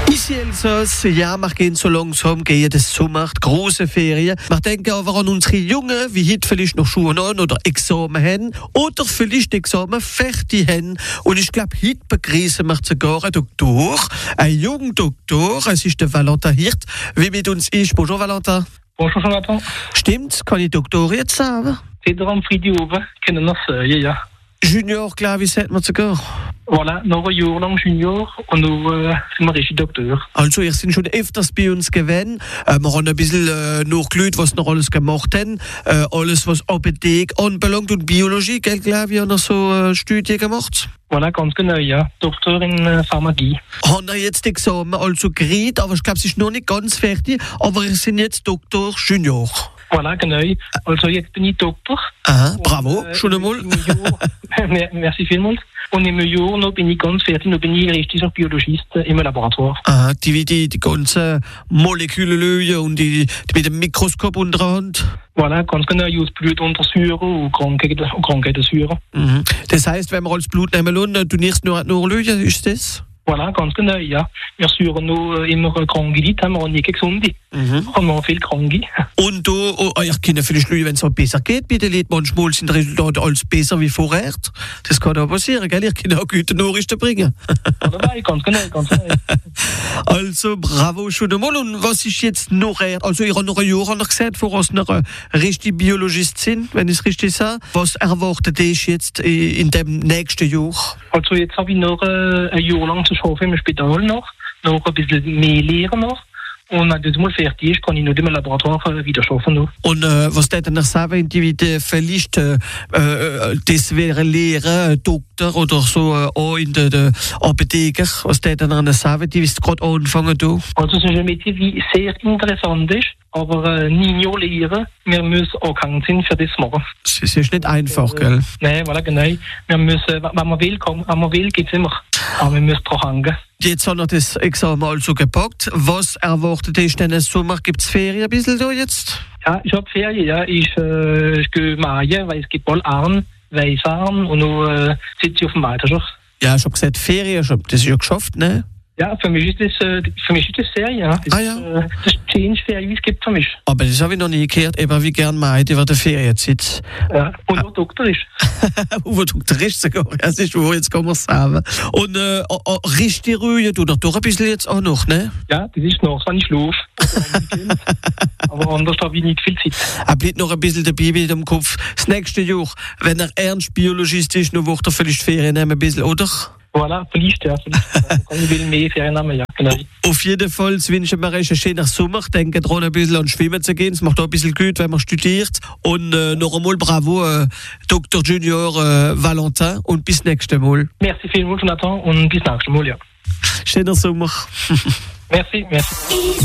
Ici Elsass, ja, wir gehen so langsam, gehen das Sommer, große Ferien. Wir denken aber an unsere Jungen, wie heute vielleicht noch Schuhe an oder Examen haben oder vielleicht Examen fertig haben. Und ich glaube, heute begrüßen wir sogar einen Doktor, einen jungen Doktor. Es ist der Valentin Hirt, wie mit uns ist. Bonjour Valentin. Bonjour Jonathan. Stimmt, kann ich Doktor jetzt sagen? Peter am Friedi oben, können wir sagen, ja. Junior, glaube ich, sagt man sogar. Voilà, noch ein Jahr lang Junior und nun sind wir richtig Doktor. Also, ihr seid schon öfters bei uns gewesen. Wir haben ein bisschen nachgeschaut, was noch alles gemacht haben. Alles, was Apothek anbelangt und Biologie, gell, glaube ich, haben noch so Studien gemacht. Voilà, ganz genau, ja. Doktor in Pharmagie. Haben wir jetzt Examen also gekriegt, aber ich glaube, es ist noch nicht ganz fertig. Aber wir sind jetzt Doktor Junior. Voilà, genau. Also jetzt bin ich Doktor. Aha, bravo, schon einmal. Merci vielmals. Und im Jahr noch bin ich ganz fertig, noch bin ich richtig noch Biologist im Laboratoire. Aha, die ganzen Moleküle lösen und die mit dem Mikroskop unterhand. Voilà, ganz genau, ich muss Blut untersuchen und Krankheiten suchen. Mhm. Das heisst, wenn wir alles Blut nehmen lassen, du nimmst nur lösen, ist das? Voilà, ganz genau, ja. Wir suchen noch immer kranke Leute, haben wir nicht gesunde. Haben wir viel kranke. Und du, ich kenne vielleicht Leute, wenn es auch besser geht bei den Leuten, manchmal sind die Resultate alles besser wie vorher. Das kann auch passieren, gell? Ich kann auch gute Nachrichten bringen. Dabei, ganz genau. Also, bravo schon einmal. Und was ist jetzt noch? Also, ich habe noch ein Jahr gesagt, bevor Sie noch ein richtiger Biologist sind, wenn ich es richtig sage. Was erwartet dich jetzt in dem nächsten Jahr? Also, jetzt habe ich noch ein Jahr lang zu arbeiten im Spital noch ein bisschen mehr lernen noch. Und wenn das mal fertig ist, kann ich noch im Laboratoire wieder arbeiten noch. Und was täten ihr sagen, die vielleicht das wäre Lehrer, Doktor oder so auch in der Apotheke? Was täten ihr sagen, die wisst gerade anfangen da? Also es ist ein Mädchen, die sehr interessant ist, aber nie lehren. Wir müssen auch keinen Sinn für das machen. Das ist nicht einfach, gell? Nein, voilà, genau. Wir müssen, wenn man will, geht es immer. Aber wir müssen dran hängen. Jetzt haben wir das Examen also gepackt. Was erwartet dich denn im Sommer? Gibt es Ferien ein bisschen da jetzt? Ja, ich habe Ferien, ja. Ich gehe mähen, weil es gibt bald Weißarm und dann sitze ich auf dem Weiterschach. Ja, ich habe gesagt Ferien, das ist ja geschafft, ne? Ja, für mich ist das Ferien, ja. Das ist Ferien, wie es gibt für mich. Aber das habe ich noch nie gehört, eben wie gern meint, über die Ferienzeit. Ja, und wo Doktor ist. Wo Doktor ist sogar, das ist wo, jetzt kann man es sagen. Und richtig Ruhe, du doch ein bisschen jetzt auch noch, ne? Ja, das ist noch, wenn ich schlafe. Aber anders habe ich nicht viel Zeit. Er bleibt noch ein bisschen dabei mit dem Kopf. Das nächste Jahr, wenn er ernst Biologist ist, dann wird er vielleicht Ferien nehmen ein bisschen, oder? Voilà, vielleicht. Ich will mehr Ferien nehmen, ja, genau. Auf jeden Fall wünschen wir euch einen schönen Sommer. Denkt daran, ein bisschen an Schwimmen zu gehen. Es macht auch ein bisschen gut, wenn man studiert. Und noch einmal bravo, Dr. Junior Valentin. Und bis nächstes Mal. Merci vielmals, Jonathan, und bis nächstes Mal, ja. Schöner Sommer. Merci.